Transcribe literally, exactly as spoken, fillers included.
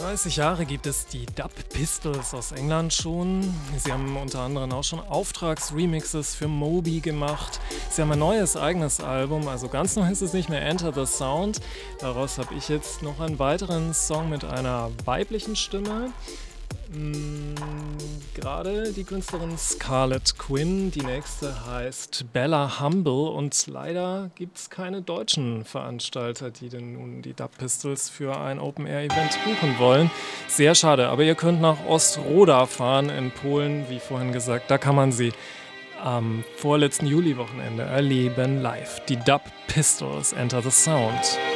dreißig Jahre gibt es die Dub Pistols aus England schon. Sie haben unter anderem auch schon Auftragsremixes für Moby gemacht. Sie haben ein neues eigenes Album, also ganz neu ist es nicht mehr, Enter the Sound. Daraus habe ich jetzt noch einen weiteren Song mit einer weiblichen Stimme. Mm, Gerade die Künstlerin Scarlett Quinn, die nächste heißt Bella Humble und leider gibt es keine deutschen Veranstalter, die denn nun die Dub Pistols für ein Open-Air-Event buchen wollen. Sehr schade, aber ihr könnt nach Ostroda fahren in Polen, wie vorhin gesagt, da kann man sie am vorletzten Juli-Wochenende erleben live. Die Dub Pistols, Enter the Sound.